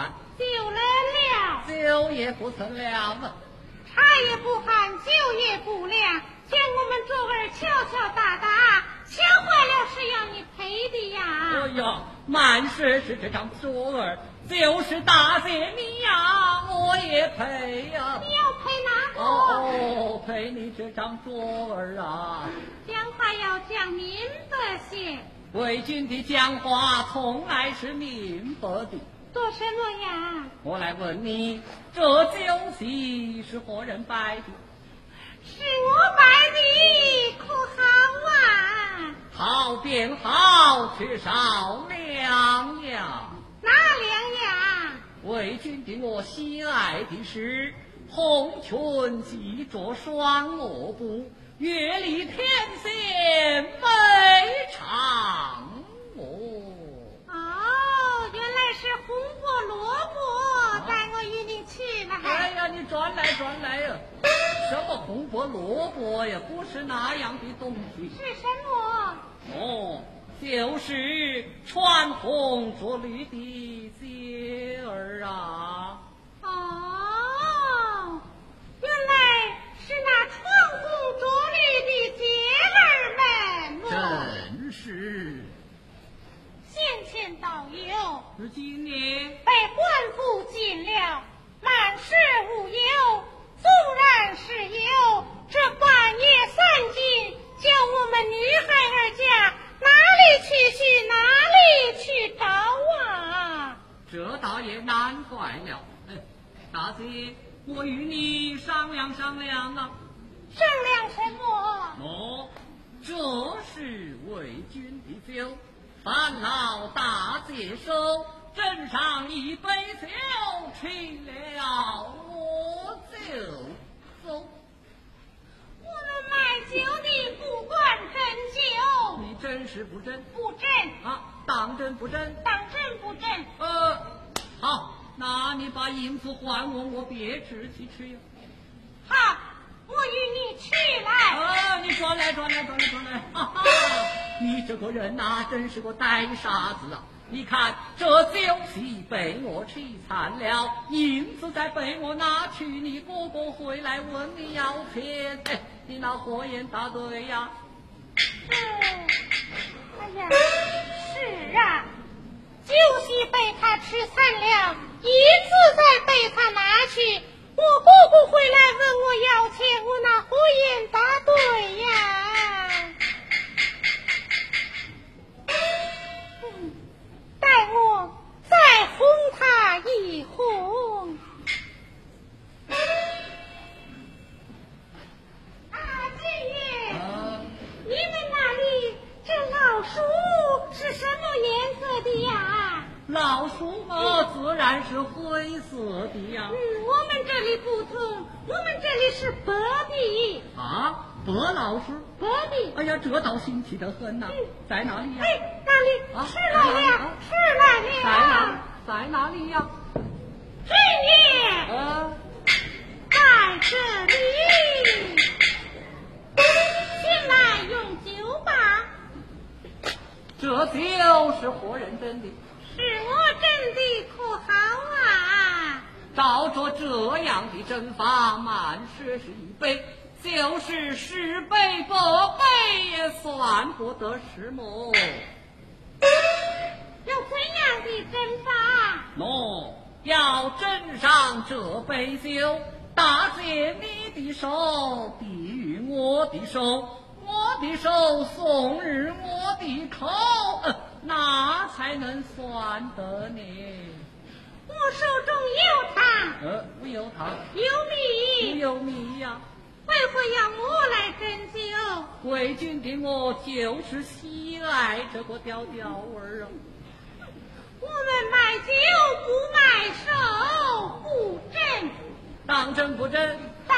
饭？ 酒了了， 酒也不曾凉啊。 茶也不寒，酒也不凉，将我们桌儿敲敲打打，敲坏了是要你赔的呀。 哎呀，满是这张桌儿，就是大谢你呀，我也赔呀。 你要赔哪个？ 哦，赔你这张桌儿啊。 讲话要讲明白些。 为君的讲话从来是明白的。 做什么呀？ 我来问你，这酒席是何人摆的？ 是我摆的，可好啊？ 好便好，吃少两呀。 哪两呀？ 为君的我心爱的是红裙系着双罗布，月里天仙美长哦。 哦，原来是红菠萝卜，带我与你去了。 哎呀，你转来转来呀！什么红菠萝卜呀？不是那样的东西。 是什么？ 哦，就是穿红着绿的鞋儿啊。 哦，原来是那穿红着绿的姐儿们。 真是。 先前道友是今年被官府禁了，满室无忧。纵然是有，这半夜三更，叫我们女孩儿家哪里去哪里去找啊？ 这倒也难怪了。大姐，我与你商量商量啊。 商量什么？ 哦，这是为君的酒，烦劳大姐手，斟上一杯酒，吃了我就走。 我们买酒的不管真酒， 你真是不真？ 不真啊，当真不真？ 当真不真？ 好，那你把银子还我，我别吃去吃呀。 好，我与你去来。 你转来，哈哈，你这个人呐，真是个呆傻子啊！你看这酒席被我吃残了，银子再被我拿去，你哥哥回来问你要钱，你那火眼大对呀？ 哎呀，是啊，酒席被他吃残了，银子再被他拿去，我姑姑回来问我要钱，我那火眼大对呀。待我再哄他一哄。姐爷，你们那里这老鼠是什么颜色的呀？ 老鼠嘛，自然是灰色的呀。 我们这里不同，我们这里是白的。 啊，白老鼠？ 白的。 哎呀，这倒新奇得很呐。在哪里呀？ 哪里？是来了，是来了。 在哪里呀？ 姐爷。在这里。先来用酒吧。 这酒是何人斟的？ 是我斟的，可好啊？ 照着这样的斟法，满是一杯，就是10杯8杯也算不得什么。 要怎样的斟法？ 要斟上这杯酒，大姐你的手递与我的手，我的手送入我的口，那才能算得呢。 我手中有糖， 我有糖， 有米， 你有米呀。 为何要我来斟酒？ 为君的我就是喜爱这个调调味儿啊。 我们买酒不买手，不斟。 当真不真？